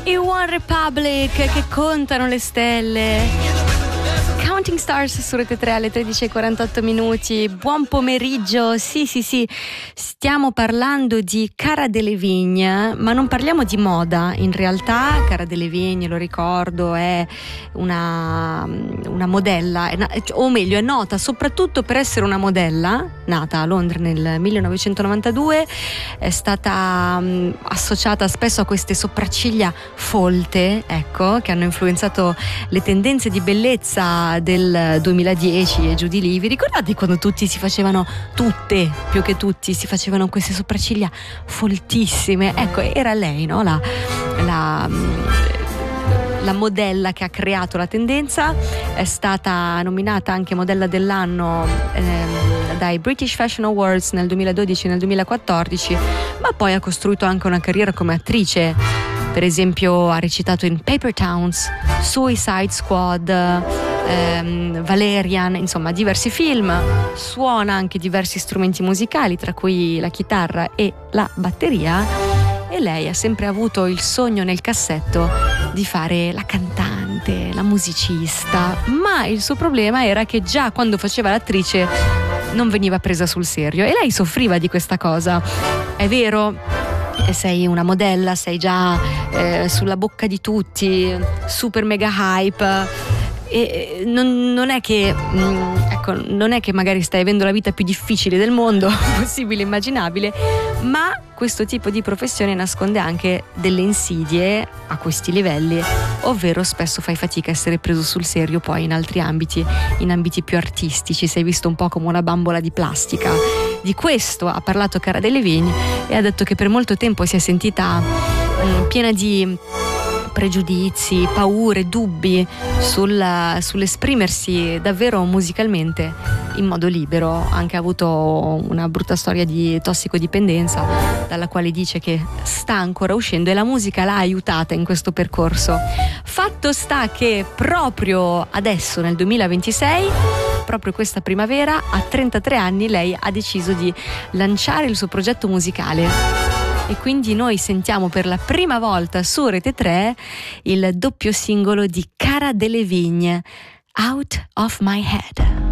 I One Republic che contano le stelle. Counting Stars su Rete 3 alle 13:48. Buon pomeriggio. Sì, stiamo parlando di Cara Delevingne, ma non parliamo di moda. In realtà Cara Delevingne, lo ricordo, è una modella, o meglio è nota soprattutto per essere una modella, nata a Londra nel 1992. È stata associata spesso a queste sopracciglia folte, ecco, che hanno influenzato le tendenze di bellezza del 2010 e giù di lì. Vi ricordate quando tutti si facevano, tutte più che tutti si facevano queste sopracciglia foltissime? Ecco, era lei, no? La modella che ha creato la tendenza. È stata nominata anche modella dell'anno dai British Fashion Awards nel 2012 e nel 2014, ma poi ha costruito anche una carriera come attrice. Per esempio ha recitato in Paper Towns, Suicide Squad, Valerian, insomma diversi film. Suona anche diversi strumenti musicali, tra cui la chitarra e la batteria, e lei ha sempre avuto il sogno nel cassetto di fare la cantante, la musicista, ma il suo problema era che già quando faceva l'attrice non veniva presa sul serio e lei soffriva di questa cosa. È vero, sei una modella, sei già sulla bocca di tutti, super mega hype, e non è che non è che magari stai avendo la vita più difficile del mondo possibile, immaginabile, ma questo tipo di professione nasconde anche delle insidie a questi livelli, ovvero spesso fai fatica a essere preso sul serio poi in altri ambiti, in ambiti più artistici, sei visto un po' come una bambola di plastica. Di questo ha parlato Cara Delevingne e ha detto che per molto tempo si è sentita piena di pregiudizi, paure, dubbi sull'esprimersi davvero musicalmente in modo libero. Ha anche avuto una brutta storia di tossicodipendenza dalla quale dice che sta ancora uscendo e la musica l'ha aiutata in questo percorso. Fatto sta che proprio adesso nel 2026, proprio questa primavera, a 33 anni lei ha deciso di lanciare il suo progetto musicale. E quindi noi sentiamo per la prima volta su Rete 3 il doppio singolo di Cara Delevingne, Out of My Head.